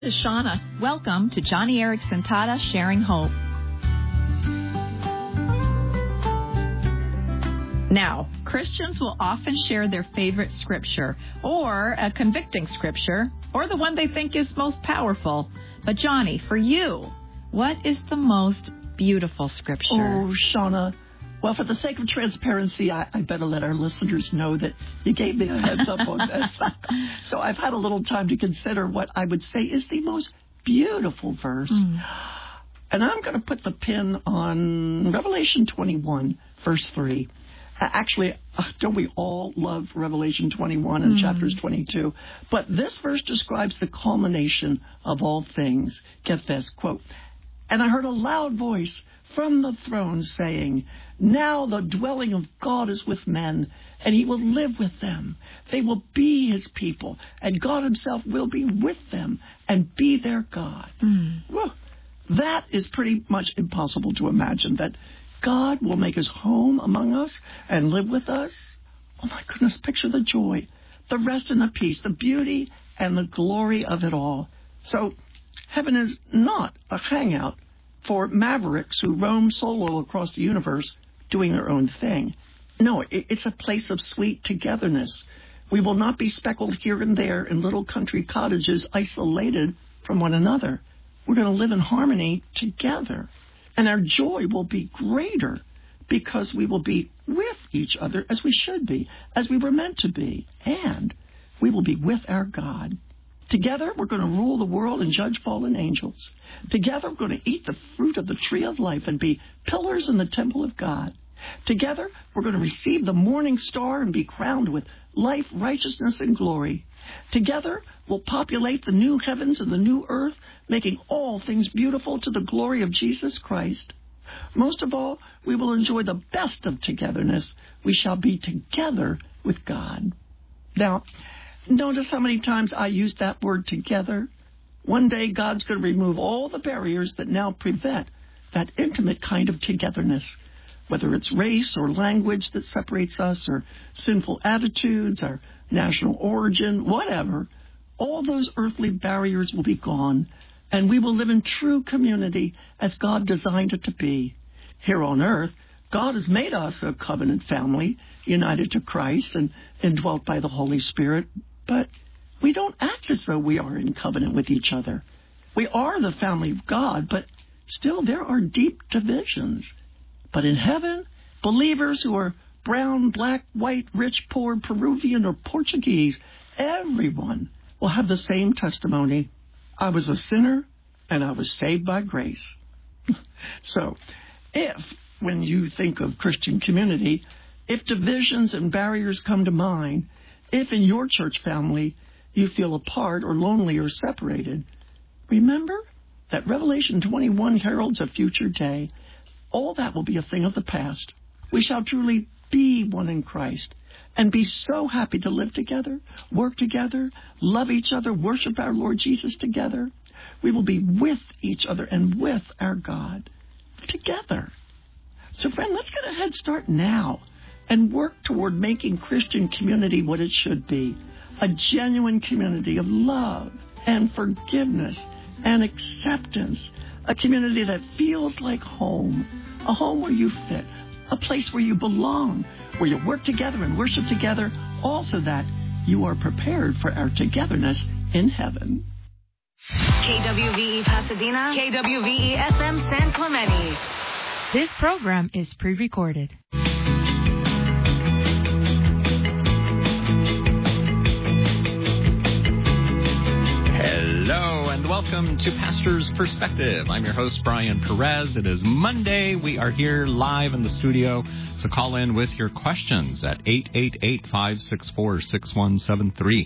This is Shauna. Welcome to Johnny Erickson Tata Sharing Hope. Now, Christians will often share their favorite scripture, or a convicting scripture, or the one they think is most powerful. But Johnny, for you, what is the most beautiful scripture? Oh, Shauna. Well, for the sake of transparency, I better let our listeners know that you gave me a heads up on this. So I've had a little time to consider what I would say is the most beautiful verse. And I'm going to put the pin on Revelation 21, verse 3. Actually, don't we all love Revelation 21 and chapters 22? But this verse describes the culmination of all things. Get this, quote, "And I heard a loud voice from the throne saying, 'Now the dwelling of God is with men, and he will live with them. They will be his people, and God himself will be with them and be their God.'" Well, that is pretty much impossible to imagine, that God will make his home among us and live with us. Oh my goodness, picture the joy, the rest and the peace, the beauty and the glory of it all. So heaven is not a hangout for mavericks who roam solo across the universe doing their own thing. No, it's a place of sweet togetherness. We will not be speckled here and there in little country cottages isolated from one another. We're going to live in harmony together. And our joy will be greater because we will be with each other as we should be, as we were meant to be. And we will be with our God. Together, we're going to rule the world and judge fallen angels. Together, we're going to eat the fruit of the tree of life and be pillars in the temple of God. Together, we're going to receive the morning star and be crowned with life, righteousness, and glory. Together, we'll populate the new heavens and the new earth, making all things beautiful to the glory of Jesus Christ. Most of all, we will enjoy the best of togetherness. We shall be together with God. Now, notice how many times I use that word together. One day, God's going to remove all the barriers that now prevent that intimate kind of togetherness, whether it's race or language that separates us, or sinful attitudes, our national origin, whatever. All those earthly barriers will be gone, and we will live in true community as God designed it to be. Here on earth, God has made us a covenant family, united to Christ and indwelt by the Holy Spirit. But we don't act as though we are in covenant with each other. We are the family of God, but still there are deep divisions. But in heaven, believers who are brown, black, white, rich, poor, Peruvian, or Portuguese, everyone will have the same testimony. I was a sinner, and I was saved by grace. So, when you think of Christian community, if divisions and barriers come to mind, if in your church family you feel apart or lonely or separated, remember that Revelation 21 heralds a future day. All that will be a thing of the past. We shall truly be one in Christ and be so happy to live together, work together, love each other, worship our Lord Jesus together. We will be with each other and with our God together. So, friend, let's get a head start now and work toward making Christian community what it should be, a genuine community of love and forgiveness and acceptance, a community that feels like home, a home where you fit, a place where you belong, where you work together and worship together, all so that you are prepared for our togetherness in heaven. KWVE Pasadena, KWVE FM San Clemente. This program is pre-recorded. Hello and welcome to Pastor's Perspective. I'm your host, Brian Perez. It is Monday. We are here live in the studio. So call in with your questions at 888-564-6173.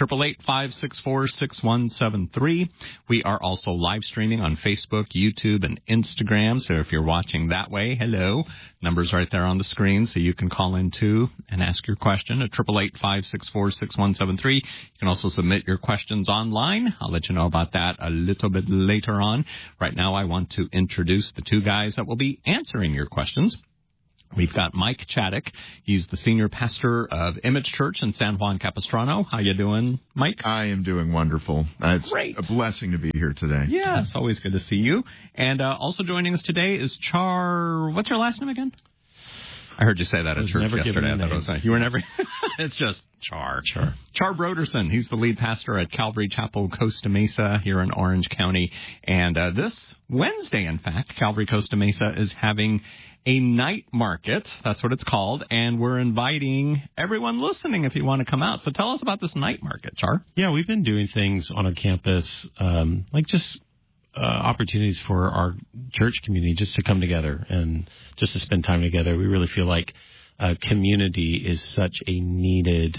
888-564-6173. We are also live streaming on Facebook, YouTube, and Instagram. So if you're watching that way, hello. Number's right there on the screen, so you can call in too and ask your question at 888-564-6173. You can also submit your questions online. I'll let you know about that a little bit later on. Right now, I want to introduce the two guys that will be answering your questions. We've got Mike Chaddick. He's the senior pastor of Image Church in San Juan Capistrano. How you doing, Mike? I am doing wonderful. It's Great. A blessing to be here today. Yeah, it's always good to see you. And also joining us today is Char. What's your last name again? I heard you say that at church yesterday. I thought it was nice. You were never. It's just Char. Char Broderson. He's the lead pastor at Calvary Chapel Costa Mesa here in Orange County. And this Wednesday, in fact, Calvary Costa Mesa is having a night market. That's what it's called. And we're inviting everyone listening if you want to come out. So tell us about this night market, Char. Yeah, we've been doing things on our campus, opportunities for our church community just to come together and just to spend time together. We really feel like community is such a needed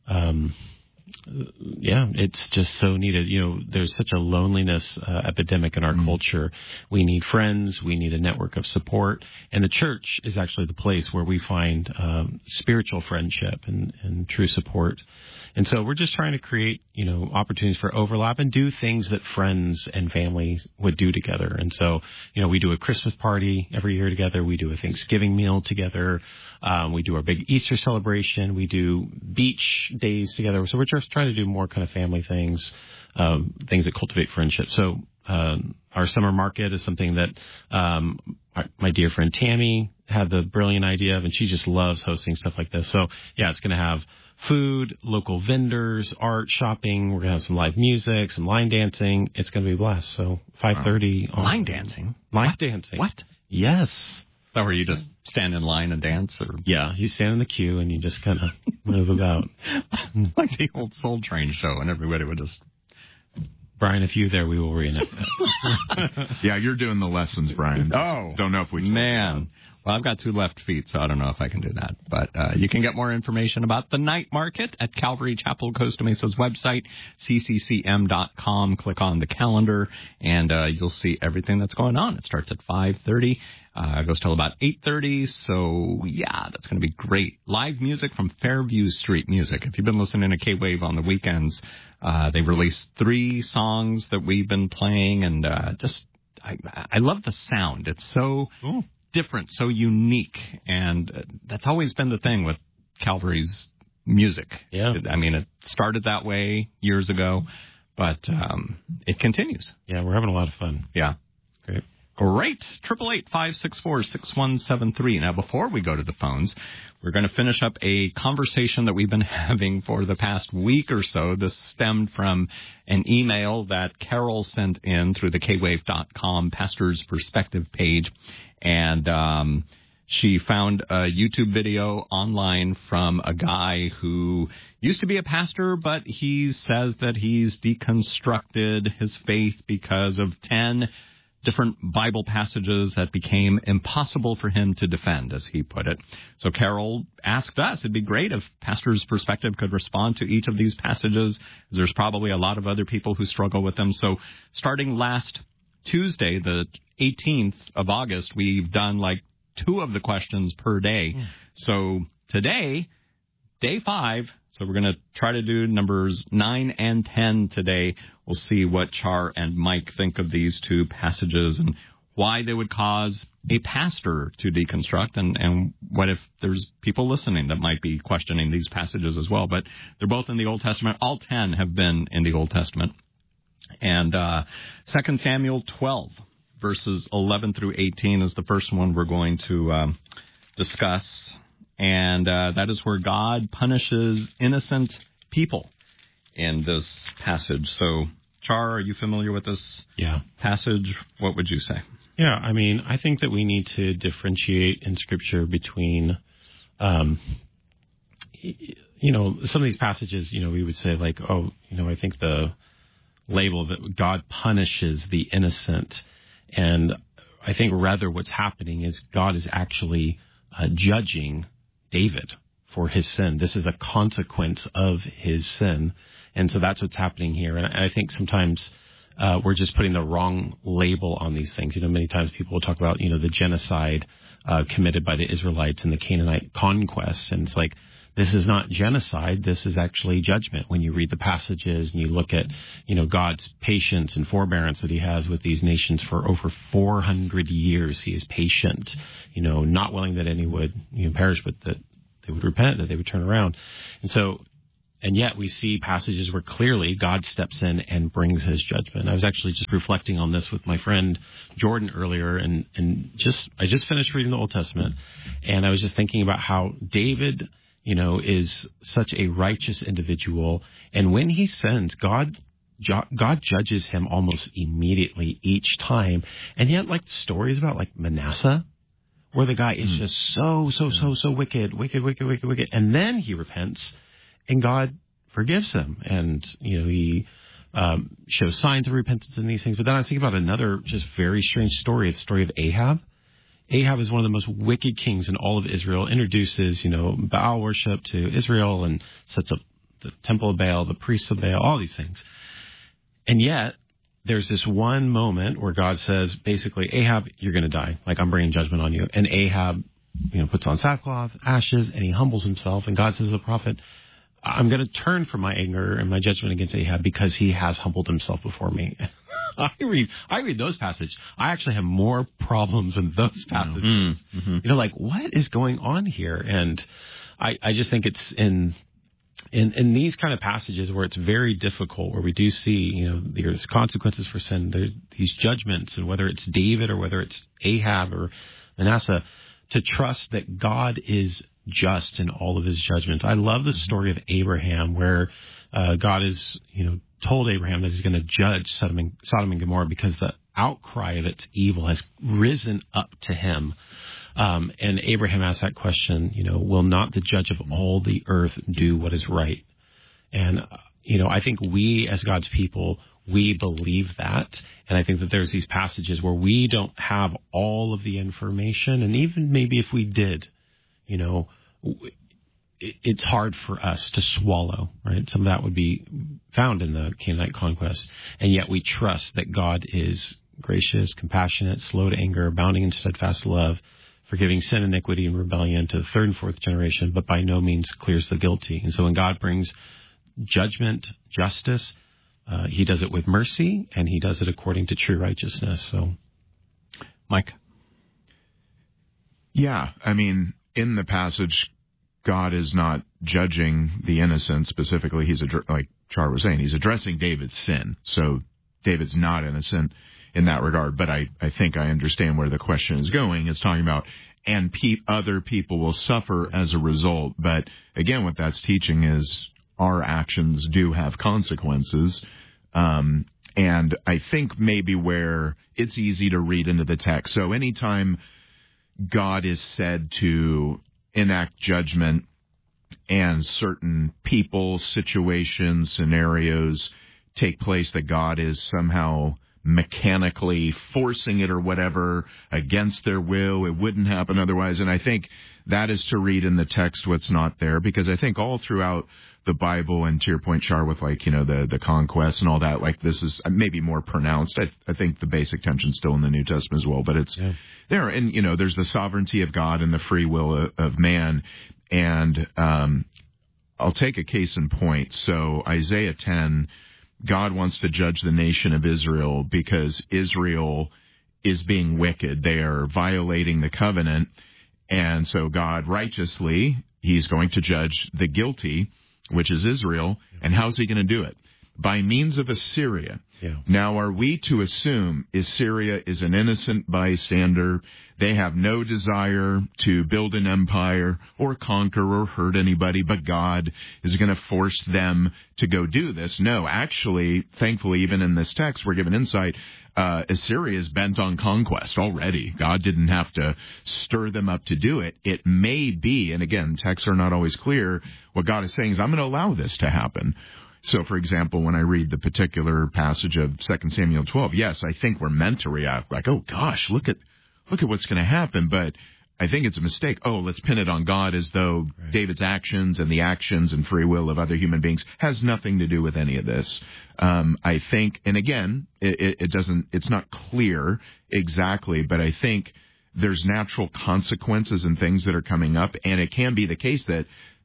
it's just so needed. You know, there's such a loneliness epidemic in our culture. We need friends. We need a network of support. And the church is actually the place where we find spiritual friendship and true support. And so we're just trying to create, opportunities for overlap and do things that friends and family would do together. And so, we do a Christmas party every year together. We do a Thanksgiving meal together. We do our big Easter celebration. We do beach days together. So we're just trying to do more kind of family things, things that cultivate friendship. So our summer market is something that my dear friend Tammy had the brilliant idea of, and she just loves hosting stuff like this. So, yeah, it's going to have food, local vendors, art, shopping. We're going to have some live music, some line dancing. It's going to be a blast. So 5:30. Line dancing? Line dancing. What? Yes. So where you just stand in line and dance? Or? Yeah, you stand in the queue and you just kind of move about. Like the old Soul Train show, and everybody would just... Brian, if you're there, we will reenact that. Yeah, you're doing the lessons, Brian. Oh. Don't know if we can. Man. Well, I've got 2 left feet, so I don't know if I can do that. But you can get more information about the night market at Calvary Chapel Costa Mesa's website, cccm.com. Click on the calendar, and you'll see everything that's going on. It starts at 5:30. Goes till about 8:30. So, yeah, that's going to be great. Live music from Fairview Street Music. If you've been listening to K-Wave on the weekends, they released 3 songs that we've been playing, and I love the sound. It's so... Ooh. Different, so unique, and that's always been the thing with Calvary's music. Yeah. I mean, it started that way years ago, but it continues. Yeah, we're having a lot of fun. Yeah. Great. Great. 888-564-6173. Now, before we go to the phones, we're going to finish up a conversation that we've been having for the past week or so. This stemmed from an email that Carol sent in through the kwave.com Pastor's Perspective page. And she found a YouTube video online from a guy who used to be a pastor, but he says that he's deconstructed his faith because of 10 different Bible passages that became impossible for him to defend, as he put it. So Carol asked us, it'd be great if Pastor's Perspective could respond to each of these passages. There's probably a lot of other people who struggle with them. So starting last Tuesday, the 18th of August, we've done like 2 of the questions per day. So today, day 5, so we're going to try to do numbers 9 and 10 today. We'll see what Char and Mike think of these 2 passages and why they would cause a pastor to deconstruct, and what if there's people listening that might be questioning these passages as well. But they're both in the Old Testament. All 10 have been in the Old Testament. And 2 Samuel 12, verses 11 through 18 is the first one we're going to discuss. And that is where God punishes innocent people in this passage. So, Char, are you familiar with this passage? What would you say? Yeah, I mean, I think that we need to differentiate in Scripture between, some of these passages, we would say like, I think the label that God punishes the innocent. And I think rather what's happening is God is actually judging David for his sin. This is a consequence of his sin. And so that's what's happening here. And I think sometimes we're just putting the wrong label on these things. Many times people will talk about, the genocide committed by the Israelites and the Canaanite conquest. And it's like, this is not genocide. This is actually judgment. When you read the passages and you look at, God's patience and forbearance that he has with these nations for over 400 years, he is patient, not willing that any would perish, but that they would repent, that they would turn around. And yet we see passages where clearly God steps in and brings his judgment. I was actually just reflecting on this with my friend Jordan earlier, and I just finished reading the Old Testament, and I was just thinking about how David, is such a righteous individual, and when he sins, God judges him almost immediately each time. And yet, like stories about like Manasseh, where the guy is just so wicked, and then he repents, and God forgives him, and he shows signs of repentance in these things. But then I was thinking about another just very strange story, the story of Ahab. Ahab is one of the most wicked kings in all of Israel, introduces, Baal worship to Israel and sets up the temple of Baal, the priests of Baal, all these things. And yet there's this one moment where God says, basically, Ahab, you're going to die. Like, I'm bringing judgment on you. And Ahab, puts on sackcloth, ashes, and he humbles himself. And God says to the prophet, I'm going to turn from my anger and my judgment against Ahab because he has humbled himself before me. I read those passages. I actually have more problems in those passages. Mm-hmm. Like, what is going on here? And I just think it's in these kind of passages where it's very difficult, where we do see, there's consequences for sin, these judgments, and whether it's David or whether it's Ahab or Manasseh, to trust that God is just in all of his judgments. I love the story of Abraham, where God is, told Abraham that he's going to judge Sodom and Gomorrah because the outcry of its evil has risen up to him. And Abraham asked that question, will not the judge of all the earth do what is right? And, I think we as God's people, we believe that. And I think that there's these passages where we don't have all of the information. And even maybe if we did, it's hard for us to swallow, right? Some of that would be found in the Canaanite conquest. And yet we trust that God is gracious, compassionate, slow to anger, abounding in steadfast love, forgiving sin, iniquity, and rebellion to the third and fourth generation, but by no means clears the guilty. And so when God brings judgment, justice, he does it with mercy, and he does it according to true righteousness. So, Mike? Yeah, in the passage, God is not judging the innocent specifically. He's, like Char was saying, he's addressing David's sin. So David's not innocent in that regard. But I think I understand where the question is going. It's talking about, and other people will suffer as a result. But again, what that's teaching is our actions do have consequences. And I think maybe where it's easy to read into the text. So anytime God is said to enact judgment and certain people, situations, scenarios take place that God is somehow mechanically forcing it or whatever against their will, it wouldn't happen otherwise. And I think that is to read in the text what's not there, because I think all throughout the Bible, and to your point, Char, with the conquest and all that, like this is maybe more pronounced. I think the basic tension's still in the New Testament as well, but it's there. And, there's the sovereignty of God and the free will of man. And I'll take a case in point. So Isaiah 10, God wants to judge the nation of Israel because Israel is being wicked. They are violating the covenant. And so God righteously, he's going to judge the guilty, which is Israel. And how's he going to do it? By means of Assyria. Yeah. Now, are we to assume Assyria is an innocent bystander? They have no desire to build an empire or conquer or hurt anybody, but God is going to force them to go do this. No, actually, thankfully, even in this text, we're given insight. Assyria is bent on conquest already. God didn't have to stir them up to do it. It may be, and again, texts are not always clear, what God is saying is, I'm going to allow this to happen. So, for example, when I read the particular passage of 2 Samuel 12, yes, I think we're meant to react like, oh, gosh, look at what's going to happen. But I think it's a mistake. Oh, let's pin it on God as though David's actions and the actions and free will of other human beings has nothing to do with any of this. I think, and again, it's not clear exactly, but I think there's natural consequences and things that are coming up. And it can be the case that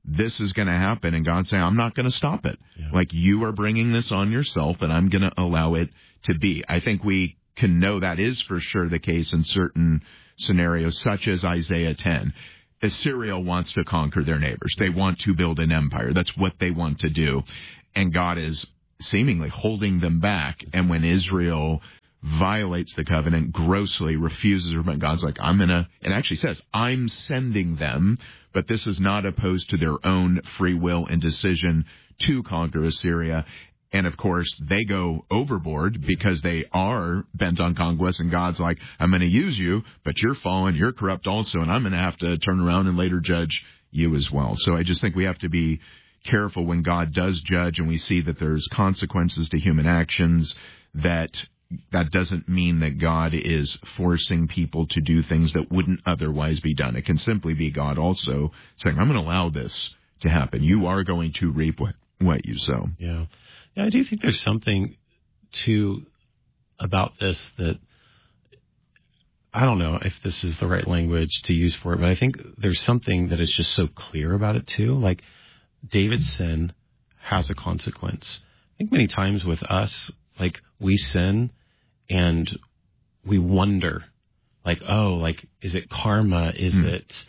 this is going to happen. And God's saying, I'm not going to stop it. Yeah. Like, you are bringing this on yourself, and I'm going to allow it to be. I think we can know that is for sure the case in certain scenarios, such as Isaiah 10. Assyria wants to conquer their neighbors. They want to build an empire. That's what they want to do. And God is seemingly holding them back. And when Israel violates the covenant, grossly refuses to repent, God's like, it actually says, I'm sending them, but this is not opposed to their own free will and decision to conquer Assyria. And, of course, they go overboard because they are bent on conquest, and God's like, I'm going to use you, but you're fallen, you're corrupt also, and I'm going to have to turn around and later judge you as well. So I just think we have to be careful when God does judge and we see that there's consequences to human actions, that doesn't mean that God is forcing people to do things that wouldn't otherwise be done. It can simply be God also saying, I'm going to allow this to happen. You are going to reap what you sow. Yeah. Yeah, I do think there's something about this that, I don't know if this is the right language to use for it, but I think there's something that is just so clear about it too. Like, David's sin has a consequence. I think many times with us, like, we sin and we wonder, like, oh, like, is it karma? Is it,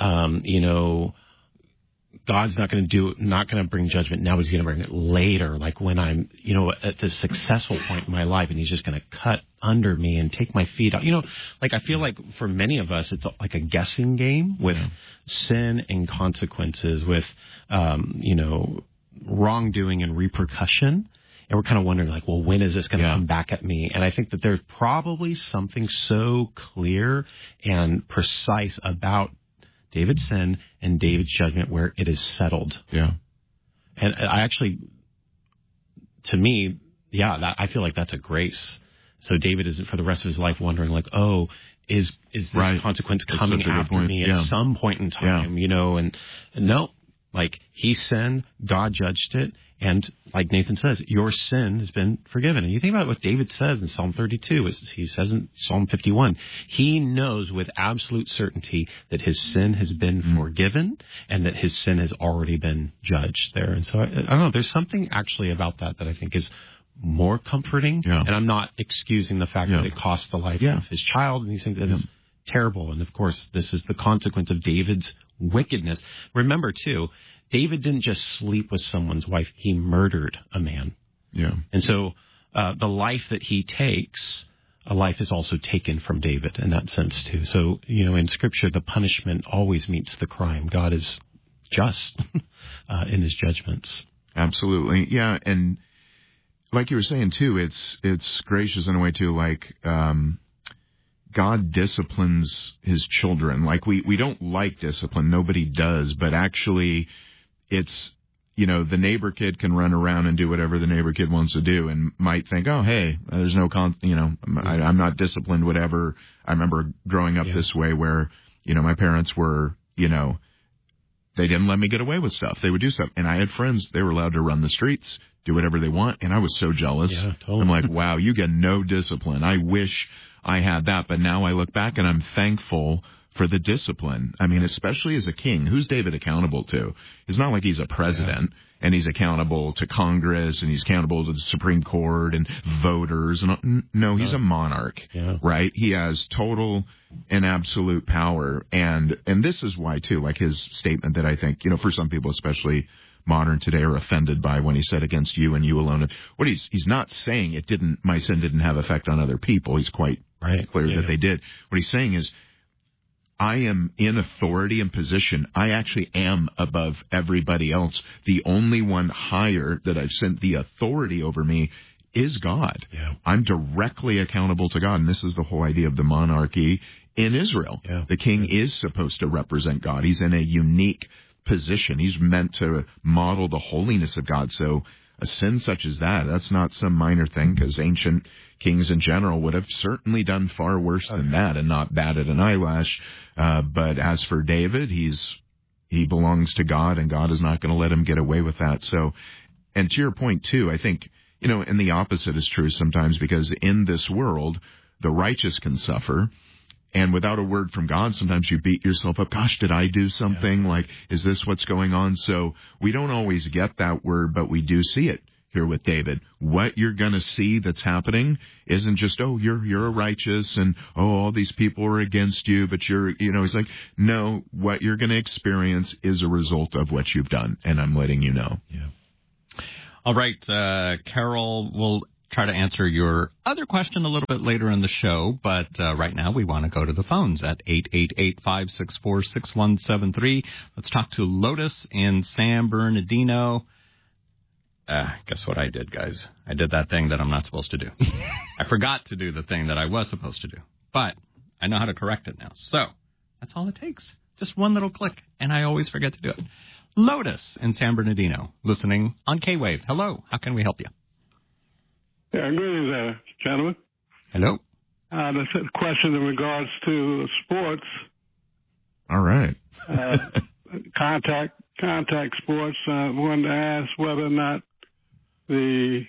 God's not going to bring judgment now, he's going to bring it later, like when I'm, at the successful point in my life, and he's just going to cut under me and take my feet out. Like, I feel like for many of us, it's like a guessing game with sin and consequences, with, wrongdoing and repercussion. And we're kind of wondering, like, well, when is this going to come back at me? And I think that there's probably something so clear and precise about David's sin and David's judgment where it is settled. Yeah. And I actually, to me, I feel like that's a grace. So David isn't for the rest of his life wondering, like, oh, is this consequence coming after me at some point in time, and no, like, he sinned, God judged it. And like Nathan says, your sin has been forgiven. And you think about what David says in Psalm 32, he says in Psalm 51, he knows with absolute certainty that his sin has been forgiven and that his sin has already been judged there. And so I don't know, there's something actually about that I think is more comforting. Yeah. And I'm not excusing the fact that it cost the life of his child and these things. It is terrible. And of course, this is the consequence of David's wickedness. Remember too, David didn't just sleep with someone's wife. He murdered a man. Yeah. And so the life that he takes, a life is also taken from David in that sense too. So, in Scripture, the punishment always meets the crime. God is just in his judgments. Absolutely. Yeah. And like you were saying too, it's gracious in a way too, like, God disciplines his children. Like, we don't like discipline. Nobody does. But actually, it's, the neighbor kid can run around and do whatever the neighbor kid wants to do and might think, oh, hey, there's no, I'm not disciplined, whatever. I remember growing up this way where, my parents were, they didn't let me get away with stuff. They would do stuff. And I had friends, they were allowed to run the streets, do whatever they want. And I was so jealous. Yeah, totally. I'm like, wow, you get no discipline. I wish I had that. But now I look back and I'm thankful for the discipline. I mean, especially as a king, who's David accountable to? It's not like he's a president and he's accountable to Congress and he's accountable to the Supreme Court and voters. And no, he's a monarch, right? He has total and absolute power. And this is why too, like his statement that I think, for some people, especially modern today, are offended by when he said against you and you alone. What he's not saying my sin didn't have effect on other people. He's quite clear that they did. What he's saying is, I am in authority and position. I actually am above everybody else. The only one higher that I've sent the authority over me is God. Yeah. I'm directly accountable to God. And this is the whole idea of the monarchy in Israel. Yeah. The king is supposed to represent God. He's in a unique position. He's meant to model the holiness of God. So a sin such as that's not some minor thing, because ancient kings in general would have certainly done far worse than that and not batted an eyelash. But as for David, he belongs to God, and God is not going to let him get away with that. So, and to your point too, I think, and the opposite is true sometimes, because in this world, the righteous can suffer And without a word from God, sometimes you beat yourself up. Gosh, did I do something? Like, is this what's going on? So we don't always get that word, but we do see it here with David. What you're going to see that's happening isn't just, oh, you're a righteous and, oh, all these people are against you, but he's like, no, what you're going to experience is a result of what you've done. And I'm letting you know. Yeah. All right. Carol will try to answer your other question a little bit later in the show, but right now we want to go to the phones at 888-564-6173. Let's talk to Lotus in San Bernardino. Guess what I did, guys? I did that thing that I'm not supposed to do. I forgot to do the thing that I was supposed to do, but I know how to correct it now. So that's all it takes. Just one little click, and I always forget to do it. Lotus in San Bernardino, listening on K-Wave. Hello. How can we help you? Yeah, greetings, gentlemen. Hello. This is a question in regards to sports. All right. Contact sports. I wanted to ask whether or not the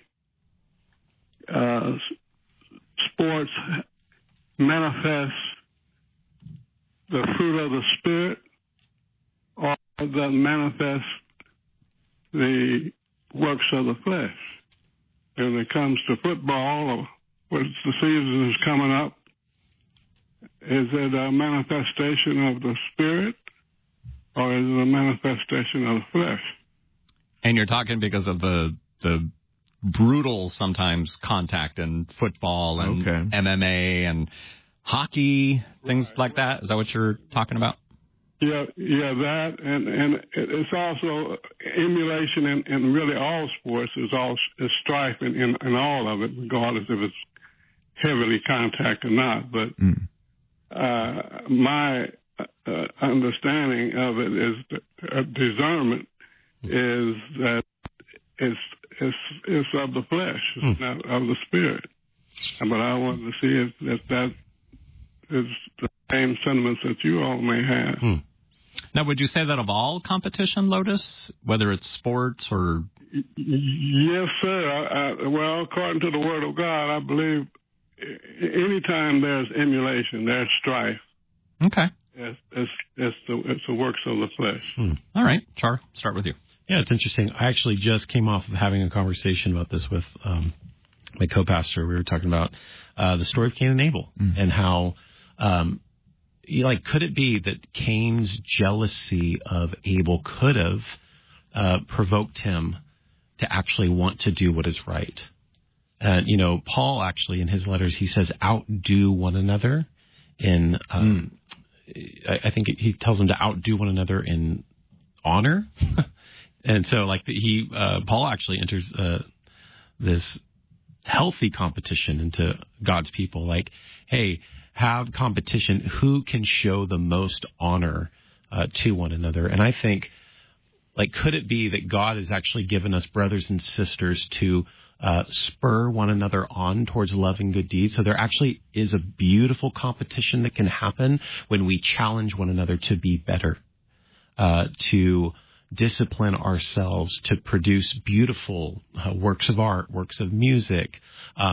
sports manifest the fruit of the Spirit, or does it manifest the works of the flesh? When it comes to football, or when the season is coming up, is it a manifestation of the Spirit, or is it a manifestation of the flesh? And you're talking because of the brutal sometimes contact in football and MMA and hockey, things like that. Is that what you're talking about? Yeah, that, and it's also emulation in really all sports. Is strife in all of it, regardless if it's heavily contact or not. But my understanding of it is discernment is that it's of the flesh, it's not of the Spirit. But I wanted to see if that is the same sentiments that you all may have. Now, would you say that of all competition, Lotus, whether it's sports or... Yes, sir. Well, according to the Word of God, I believe anytime there's emulation, there's strife. Okay. It's the works of the flesh. All right. Char, start with you. Yeah, it's interesting. I actually just came off of having a conversation about this with my co-pastor. We were talking about the story of Cain and Abel and how... could it be that Cain's jealousy of Abel could have provoked him to actually want to do what is right? And, Paul actually in his letters, he says, outdo one another in, I think he tells them to outdo one another in honor. And so Paul actually enters this healthy competition into God's people. Like, hey, have competition. Who can show the most honor to one another? And I think, could it be that God has actually given us brothers and sisters to spur one another on towards love and good deeds? So there actually is a beautiful competition that can happen when we challenge one another to be better, to discipline ourselves, to produce beautiful works of art, works of music,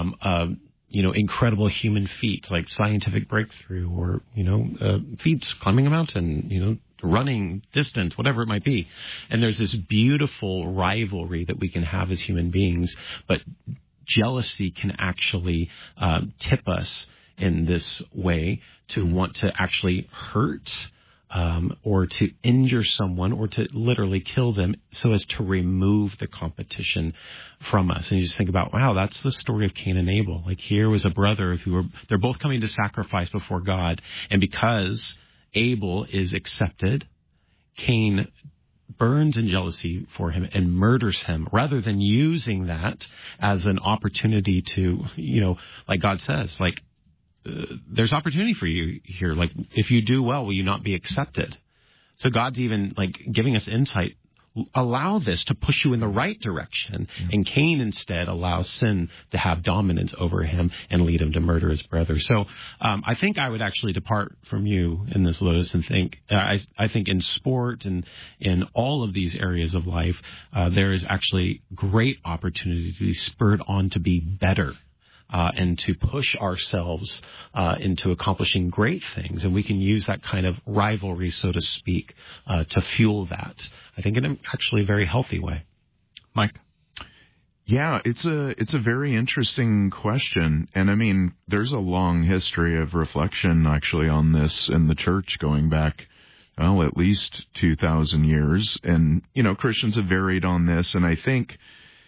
incredible human feats like scientific breakthrough or, feats climbing a mountain, running distance, whatever it might be. And there's this beautiful rivalry that we can have as human beings, but jealousy can actually tip us in this way to want to actually hurt or to injure someone or to literally kill them so as to remove the competition from us. And you just think about, wow, that's the story of Cain and Abel. Here was a brother they're both coming to sacrifice before God. And because Abel is accepted, Cain burns in jealousy for him and murders him rather than using that as an opportunity to, like God says, there's opportunity for you here. If you do well, will you not be accepted? So God's even giving us insight. Allow this to push you in the right direction. And Cain instead allows sin to have dominance over him and lead him to murder his brother. So I think I would actually depart from you in this, Lotus, and think, I think in sport and in all of these areas of life, there is actually great opportunity to be spurred on to be better. and to push ourselves into accomplishing great things. And we can use that kind of rivalry, so to speak, to fuel that, I think, in an actually very healthy way. Mike? Yeah, it's a very interesting question. And I mean, there's a long history of reflection actually on this in the church going back, well, at least 2,000 years. And, Christians have varied on this. And I think,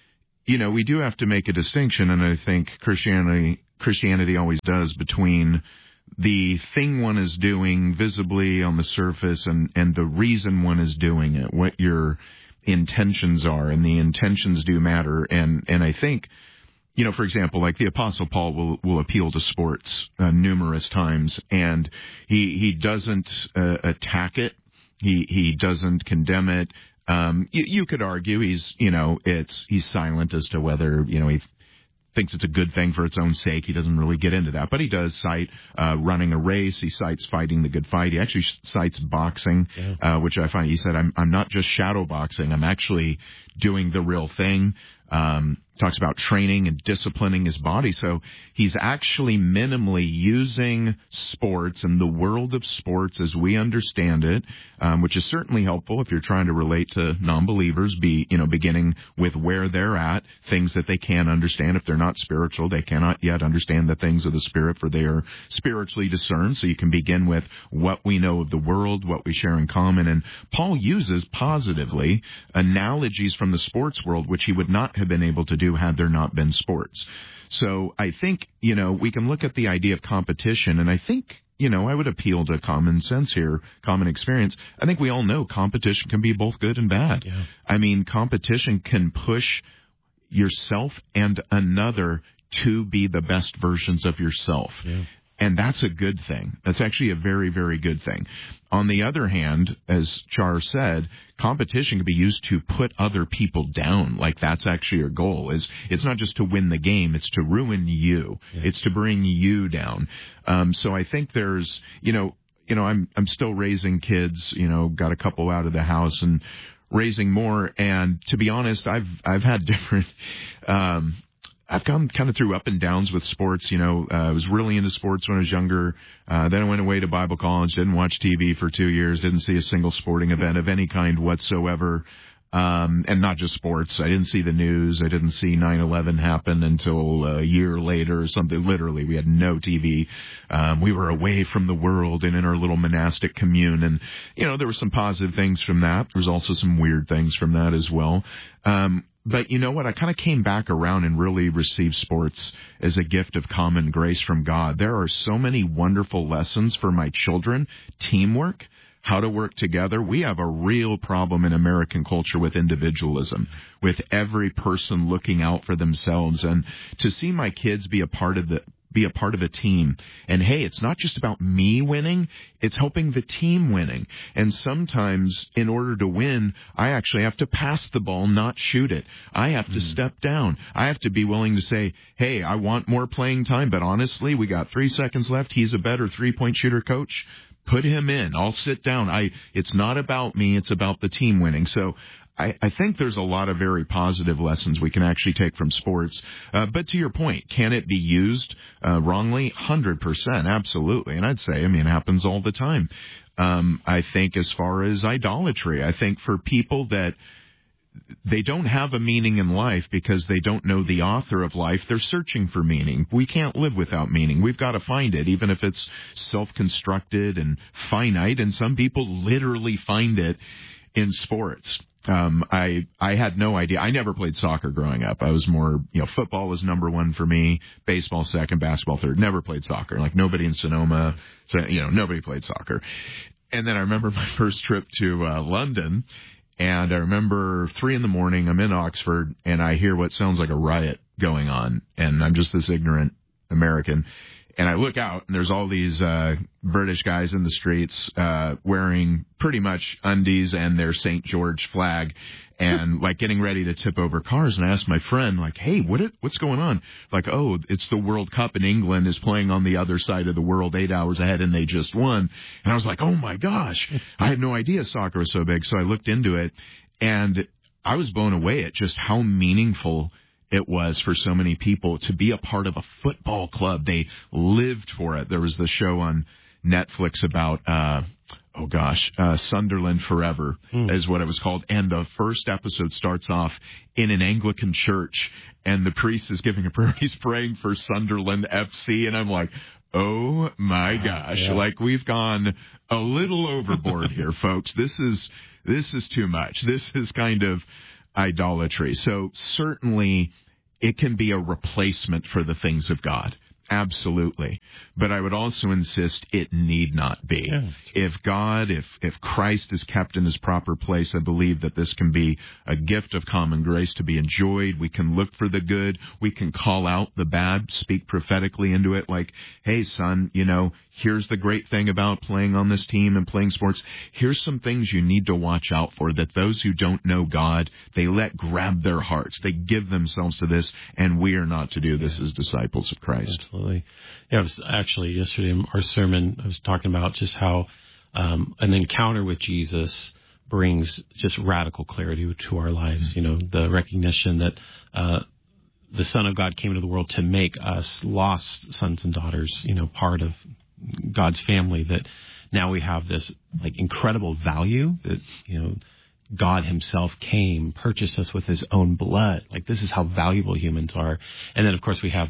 we do have to make a distinction. And I think Christianity always does between the thing one is doing visibly on the surface and the reason one is doing it, what your intentions are, and the intentions do matter. And I think, for example, like the Apostle Paul will appeal to sports numerous times, and he doesn't attack it. He doesn't condemn it. You could argue he's silent as to whether, he thinks it's a good thing for its own sake. He doesn't really get into that. But he does cite running a race. He cites fighting the good fight. He actually cites boxing, which I find, he said, I'm not just shadow boxing. I'm actually doing the real thing. Talks about training and disciplining his body. So he's actually minimally using sports and the world of sports as we understand it, which is certainly helpful if you're trying to relate to non-believers, beginning with where they're at, things that they can't understand. If they're not spiritual, they cannot yet understand the things of the Spirit, for they are spiritually discerned. So you can begin with what we know of the world, what we share in common. And Paul uses positively analogies from the sports world, which he would not have been able to do had there not been sports. So I think, we can look at the idea of competition, and I think, I would appeal to common sense here, common experience. I think we all know competition can be both good and bad. Yeah. I mean, competition can push yourself and another to be the best versions of yourself. Yeah. And that's a good thing. That's actually a very, very good thing. On the other hand, as Char said, competition can be used to put other people down. Like, that's actually your goal. It's not just to win the game. It's to ruin you. Yeah. It's to bring you down. So I think there's, I'm still raising kids, got a couple out of the house and raising more. And to be honest, I've had different, I've gone kind of through up and downs with sports. I was really into sports when I was younger. Then I went away to Bible college, didn't watch TV for 2 years, didn't see a single sporting event of any kind whatsoever. And not just sports. I didn't see the news. I didn't see 9/11 happen until a year later or something. Literally, we had no TV. We were away from the world and in our little monastic commune. And, there were some positive things from that. There was also some weird things from that as well. But you know what? I kind of came back around and really received sports as a gift of common grace from God. There are so many wonderful lessons for my children. Teamwork, how to work together. We have a real problem in American culture with individualism, with every person looking out for themselves. And to see my kids be a part of a team. And hey, it's not just about me winning, it's helping the team winning. And sometimes in order to win, I actually have to pass the ball, not shoot it. I have to step down. I have to be willing to say, hey, I want more playing time, but honestly, we got 3 seconds left. He's a better 3-point shooter, coach. Put him in. I'll sit down. It's not about me, it's about the team winning. So I think there's a lot of very positive lessons we can actually take from sports. But to your point, can it be used wrongly? 100%, absolutely. And I'd say, it happens all the time. I think as far as idolatry, I think for people that they don't have a meaning in life because they don't know the author of life, they're searching for meaning. We can't live without meaning. We've got to find it, even if it's self-constructed and finite. And some people literally find it in sports. I had no idea. I never played soccer growing up. I was more, football was number one for me, baseball second, basketball third. Never played soccer. Like nobody in Sonoma, so, nobody played soccer. And then I remember my first trip to London, and I remember 3 a.m, I'm in Oxford, and I hear what sounds like a riot going on, and I'm just this ignorant American. And I look out, and there's all these British guys in the streets wearing pretty much undies and their St. George flag, and like getting ready to tip over cars. And I asked my friend, like, hey, what's going on? Like, oh, it's the World Cup, and England is playing on the other side of the world 8 hours ahead, and they just won. And I was like, oh, my gosh, I had no idea soccer was so big. So I looked into it, and I was blown away at just how meaningful it was for so many people to be a part of a football club. They lived for it. There was the show on Netflix about, Sunderland Forever is what it was called. And the first episode starts off in an Anglican church, and the priest is giving a prayer. He's praying for Sunderland FC, and I'm like, oh my gosh, like we've gone a little overboard here, folks. This is too much. This is kind of idolatry. So certainly it can be a replacement for the things of God. Absolutely. But I would also insist it need not be. Yeah. If Christ is kept in his proper place, I believe that this can be a gift of common grace to be enjoyed. We can look for the good. We can call out the bad, speak prophetically into it like, hey, son, here's the great thing about playing on this team and playing sports. Here's some things you need to watch out for, that those who don't know God, they let grab their hearts. They give themselves to this, and we are not to do this as disciples of Christ. Absolutely. Yeah, it was actually yesterday in our sermon, I was talking about just how an encounter with Jesus brings just radical clarity to our lives. The recognition that the Son of God came into the world to make us lost sons and daughters, part of God's family, that now we have this incredible value that, God himself came, purchased us with his own blood. This is how valuable humans are. And then, of course, we have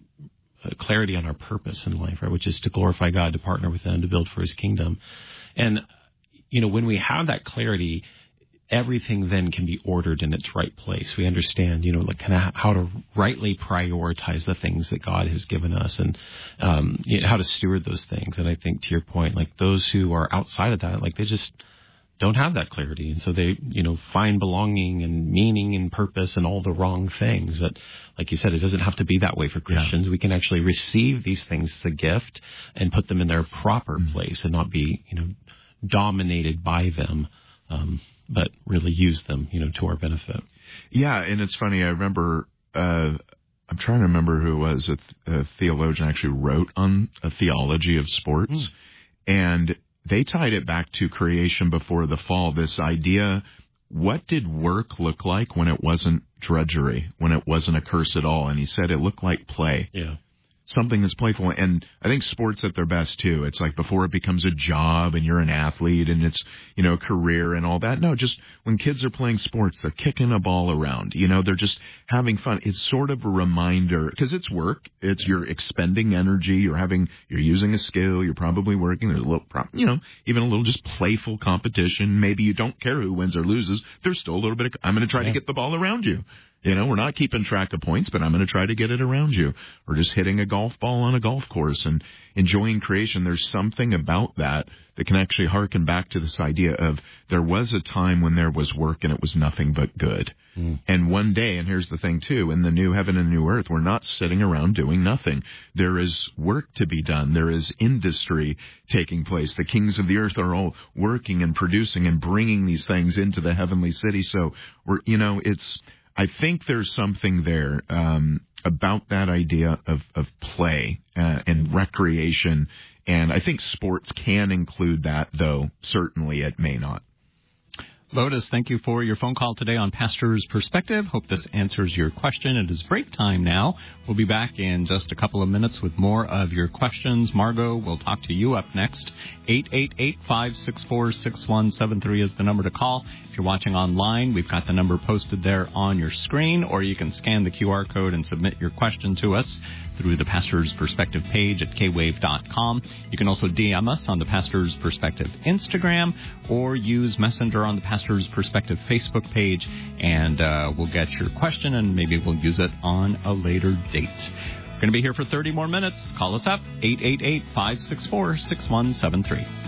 clarity on our purpose in life, right? Which is to glorify God, to partner with him, to build for his kingdom. And, when we have that clarity, everything then can be ordered in its right place. We understand, kind of how to rightly prioritize the things that God has given us, and how to steward those things. And I think, to your point, those who are outside of that, they just don't have that clarity. And so they, find belonging and meaning and purpose and all the wrong things. But like you said, it doesn't have to be that way for Christians. Yeah. We can actually receive these things as a gift and put them in their proper place and not be, dominated by them. But really use them, to our benefit. Yeah, and it's funny. I remember, I'm trying to remember who it was, a theologian actually wrote on a theology of sports, and they tied it back to creation before the fall. This idea, what did work look like when it wasn't drudgery, when it wasn't a curse at all? And he said it looked like play. Yeah. Something that's playful. And I think sports at their best, too. It's before it becomes a job and you're an athlete and it's, a career and all that. No, just when kids are playing sports, they're kicking a ball around. They're just having fun. It's sort of a reminder, because it's work. It's you're expending energy. You're using a skill. You're probably working. There's a little, even a little just playful competition. Maybe you don't care who wins or loses. There's still a little bit of, I'm going to try to get the ball around you. We're not keeping track of points, but I'm going to try to get it around you. Or just hitting a golf ball on a golf course and enjoying creation. There's something about that can actually harken back to this idea of there was a time when there was work and it was nothing but good. And one day, and here's the thing too, in the new heaven and new earth, we're not sitting around doing nothing. There is work to be done. There is industry taking place. The kings of the earth are all working and producing and bringing these things into the heavenly city. So I think there's something there about that idea of play and recreation, and I think sports can include that, though certainly it may not. Lotus, thank you for your phone call today on Pastor's Perspective. Hope this answers your question. It is break time now. We'll be back in just a couple of minutes with more of your questions. Margot will talk to you up next. 888-564-6173 is the number to call. If you're watching online, we've got the number posted there on your screen, or you can scan the QR code and submit your question to us through the Pastor's Perspective page at kwave.com. You can also DM us on the Pastor's Perspective Instagram, or use Messenger on the Pastor's Perspective Facebook page, and we'll get your question, and maybe we'll use it on a later date. We're going to be here for 30 more minutes. Call us up, 888-564-6173.